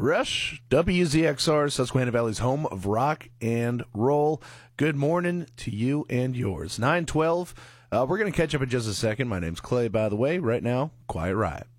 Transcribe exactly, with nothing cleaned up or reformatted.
Rush, W Z X R, Susquehanna Valley's home of rock and roll. Good morning to you and yours. nine twelve. Uh, we're going to catch up in just a second. My name's Clay, by the way. Right now, Quiet Riot.